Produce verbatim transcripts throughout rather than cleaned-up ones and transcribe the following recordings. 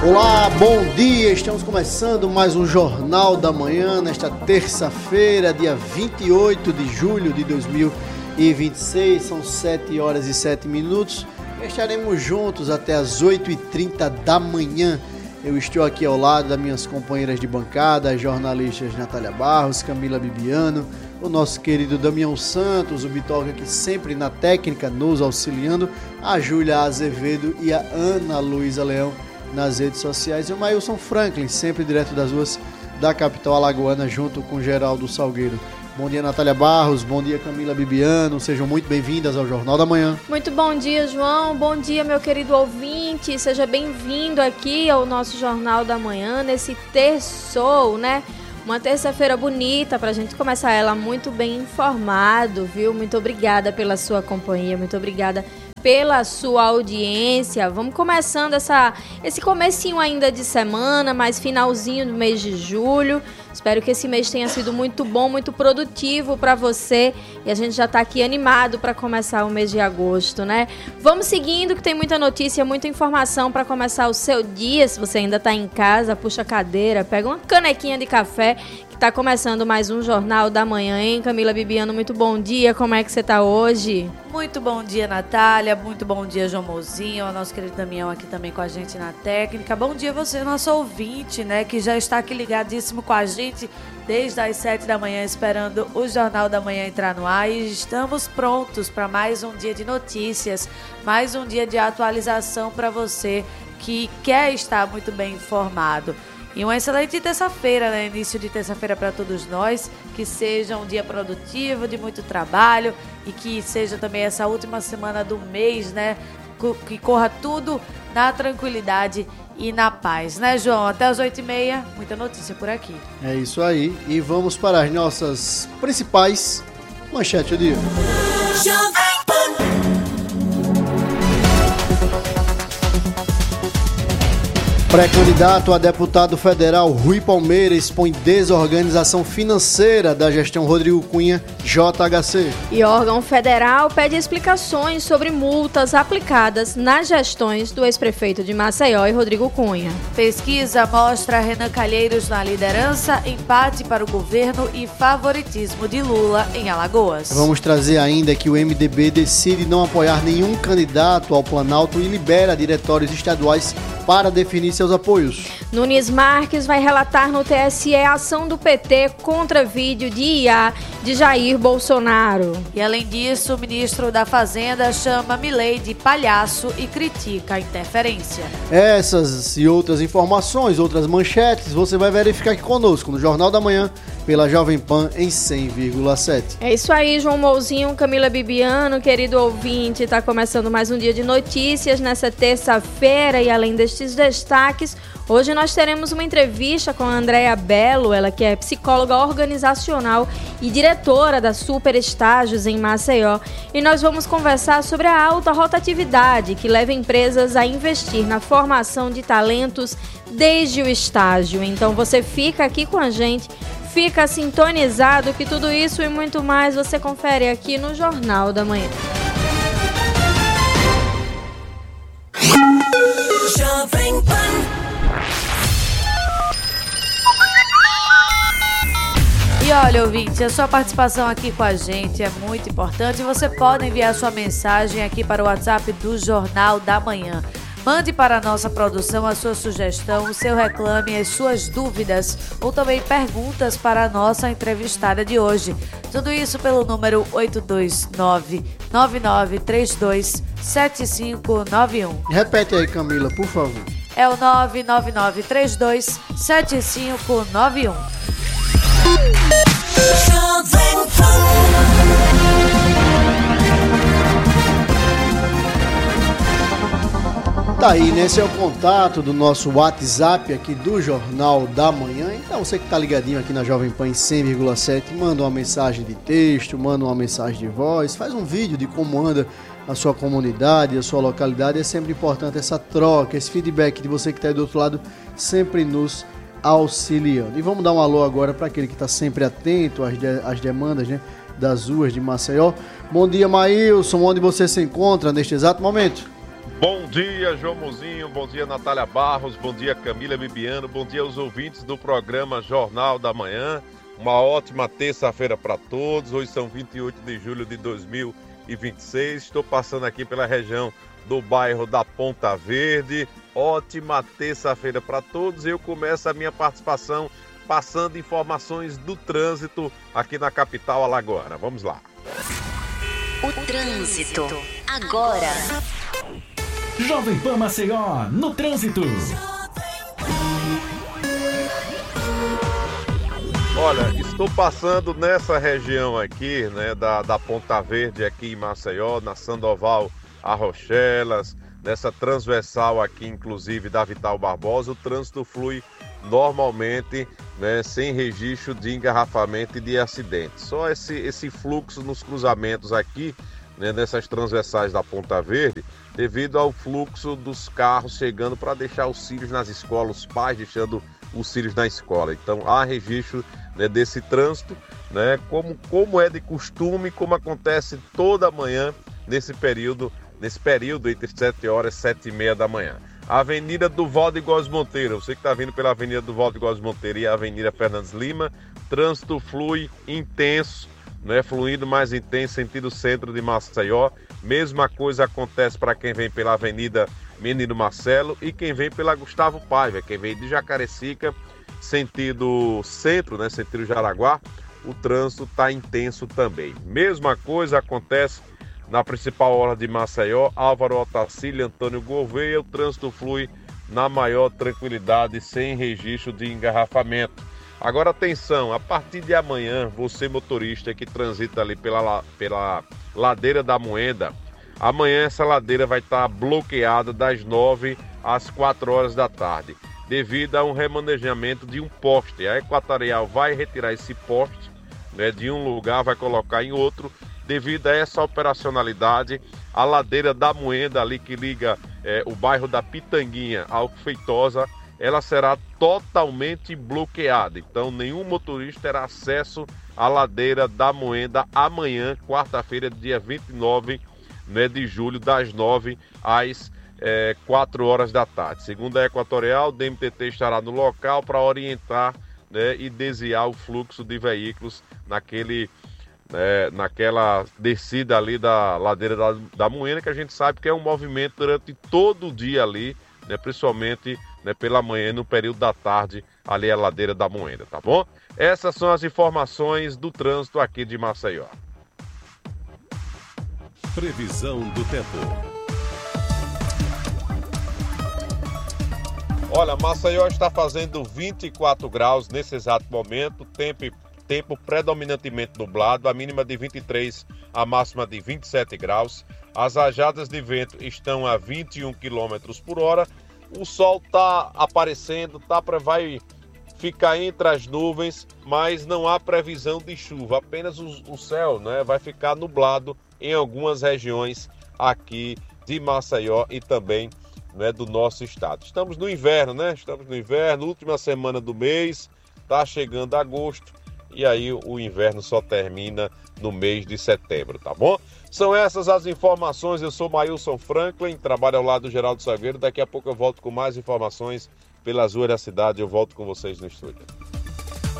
Olá, bom dia, estamos começando mais um Jornal da Manhã, nesta terça-feira, dia vinte e oito de julho de dois mil e vinte e seis, são sete horas e sete minutos, estaremos juntos até as oito e trinta da manhã. Eu estou aqui ao lado das minhas companheiras de bancada, as jornalistas Natália Barros, Camila Bibiano, o nosso querido Damião Santos, o Bitoca que sempre na técnica nos auxiliando, a Júlia Azevedo e a Ana Luísa Leão nas redes sociais, e o Mailson Franklin, sempre direto das ruas da capital alagoana, junto com Geraldo Salgueiro. Bom dia, Natália Barros, bom dia, Camila Bibiano, sejam muito bem-vindas ao Jornal da Manhã. Muito bom dia, João, bom dia, meu querido ouvinte, seja bem-vindo aqui ao nosso Jornal da Manhã, nesse terçou, né? Uma terça-feira bonita pra gente começar ela muito bem informado, viu? Muito obrigada pela sua companhia, muito obrigada pela sua audiência. Vamos começando essa, esse comecinho ainda de semana, mais finalzinho do mês de julho. Espero que esse mês tenha sido muito bom, muito produtivo para você. E a gente já está aqui animado para começar o mês de agosto, né? Vamos seguindo, que tem muita notícia, muita informação para começar o seu dia. Se você ainda está em casa, puxa a cadeira, pega uma canequinha de café, que está começando mais um Jornal da Manhã, hein? Camila Bibiano, muito bom dia. Como é que você está hoje? Muito bom dia, Natália. Muito bom dia, João Mozinho. O nosso querido Damião aqui também com a gente na técnica. Bom dia você, nosso ouvinte, né? Que já está aqui ligadíssimo com a gente desde as sete da manhã, esperando o Jornal da Manhã entrar no ar. E estamos prontos para mais um dia de notícias, mais um dia de atualização para você que quer estar muito bem informado. E uma excelente terça-feira, né? Início de terça-feira para todos nós. Que seja um dia produtivo, de muito trabalho. E que seja também essa última semana do mês, né? Que corra tudo na tranquilidade e na paz, né, João? Até as oito e meia, muita notícia por aqui. É isso aí. E vamos para as nossas principais manchetes do dia. Pré-candidato a deputado federal Rui Palmeira expõe desorganização financeira da gestão Rodrigo Cunha, J H C. E órgão federal pede explicações sobre multas aplicadas nas gestões do ex-prefeito de Maceió e Rodrigo Cunha. Pesquisa mostra Renan Calheiros na liderança, empate para o governo e favoritismo de Lula em Alagoas. Vamos trazer ainda que o M D B decide não apoiar nenhum candidato ao Planalto e libera diretórios estaduais para definir seus apoios. Nunes Marques vai relatar no T S E a ação do P T contra vídeo de I A de Jair Bolsonaro. E além disso, o ministro da Fazenda chama Milei de palhaço e critica a interferência. Essas e outras informações, outras manchetes, você vai verificar aqui conosco no Jornal da Manhã, pela Jovem Pan em cem vírgula sete. É isso aí, João Mouzinho, Camila Bibiano, querido ouvinte, está começando mais um dia de notícias nessa terça-feira e além destes destaques, hoje nós teremos uma entrevista com a Andréa Belo, ela que é psicóloga organizacional e diretora da Super Estágios em Maceió, e nós vamos conversar sobre a alta rotatividade que leva empresas a investir na formação de talentos desde o estágio. Então você fica aqui com a gente, fica sintonizado que tudo isso e muito mais você confere aqui no Jornal da Manhã. Jovem Pan. E olha, ouvinte, a sua participação aqui com a gente é muito importante. Você pode enviar sua mensagem aqui para o WhatsApp do Jornal da Manhã. Mande para a nossa produção a sua sugestão, o seu reclame, as suas dúvidas ou também perguntas para a nossa entrevistada de hoje. Tudo isso pelo número oito dois nove, nove nove três dois, sete cinco nove um. Repete aí, Camila, por favor. É o nove nove nove três dois, sete cinco nove um. Jovem Pan. Tá aí, né? Esse é o contato do nosso WhatsApp aqui do Jornal da Manhã. Então você que tá ligadinho aqui na Jovem Pan em cem vírgula sete, manda uma mensagem de texto, manda uma mensagem de voz, faz um vídeo de como anda a sua comunidade, a sua localidade. É sempre importante essa troca, esse feedback de você que tá aí do outro lado, sempre nos auxiliando. E vamos dar um alô agora para aquele que está sempre atento às, de, às demandas, né, das ruas de Maceió. Bom dia, Maílson, onde você se encontra neste exato momento? Bom dia, João Mozinho, bom dia, Natália Barros, bom dia, Camila Bibiano, bom dia aos ouvintes do programa Jornal da Manhã. Uma ótima terça-feira para todos. Hoje são vinte e oito de julho de dois mil e vinte e seis. Estou passando aqui pela região do bairro da Ponta Verde. Ótima terça-feira para todos. Eu começo a minha participação passando informações do trânsito aqui na capital alagoana. Vamos lá. O trânsito agora. Jovem Pan Maceió, no trânsito. Olha, estou passando nessa região aqui, né, da, da Ponta Verde aqui em Maceió, na Sandoval Arrochelas, nessa transversal aqui, inclusive, da Vital Barbosa. O trânsito flui normalmente, né, sem registro de engarrafamento e de acidente. Só esse, esse fluxo nos cruzamentos aqui, né, nessas transversais da Ponta Verde, devido ao fluxo dos carros chegando para deixar os filhos nas escolas, os pais deixando os filhos na escola. Então há registro, né, desse trânsito, né, como, como é de costume, como acontece toda manhã nesse período, nesse período entre sete horas e sete e meia da manhã. A Avenida do Valde Góes Monteiro, você que está vindo pela Avenida do Valde Góes Monteiro e a Avenida Fernandes Lima, trânsito flui intenso, né, fluindo mais intenso sentido centro de Maceió. Mesma coisa acontece para quem vem pela Avenida Menino Marcelo e quem vem pela Gustavo Paiva, quem vem de Jacarecica, sentido centro, né, sentido Jaraguá, o trânsito está intenso também. Mesma coisa acontece na principal hora de Maceió, Álvaro Otacílio, Antônio Gouveia, o trânsito flui na maior tranquilidade, sem registro de engarrafamento. Agora atenção, a partir de amanhã, você motorista que transita ali pela, pela ladeira da Moenda, amanhã essa ladeira vai estar bloqueada das nove às quatro horas da tarde, devido a um remanejamento de um poste. A Equatorial vai retirar esse poste, né, de um lugar, vai colocar em outro. Devido a essa operacionalidade, a ladeira da Moenda, ali que liga é, o bairro da Pitanguinha ao Feitosa, ela será totalmente bloqueada. Então, nenhum motorista terá acesso à ladeira da Moenda amanhã, quarta-feira, dia vinte e nove, né, de julho, das nove às é, quatro horas da tarde. Segundo a Equatorial, o D M T T estará no local para orientar, né, e desviar o fluxo de veículos naquele... É, naquela descida ali da ladeira da, da Moenda, que a gente sabe que é um movimento durante todo o dia ali, né, principalmente, né, pela manhã, no período da tarde, ali a ladeira da Moenda, tá bom? Essas são as informações do trânsito aqui de Maceió. Previsão do tempo. Olha, Maceió está fazendo vinte e quatro graus nesse exato momento, tempo Tempo predominantemente nublado, a mínima de vinte e três, a máxima de vinte e sete graus. As rajadas de vento estão a vinte e um quilômetros por hora. O sol está aparecendo, tá, vai ficar entre as nuvens, mas não há previsão de chuva. Apenas o, o céu, né, vai ficar nublado em algumas regiões aqui de Maceió e também, né, do nosso estado. Estamos no inverno, né? Estamos no inverno, última semana do mês, tá chegando agosto. E aí o inverno só termina no mês de setembro, tá bom? São essas as informações. Eu sou Mailson Franklin, trabalho ao lado do Geraldo Salgueiro. Daqui a pouco eu volto com mais informações pelas ruas da cidade. Eu volto com vocês no estúdio.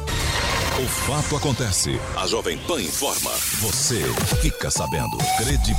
O fato acontece. A Jovem Pan informa. Você fica sabendo. Credibilidade.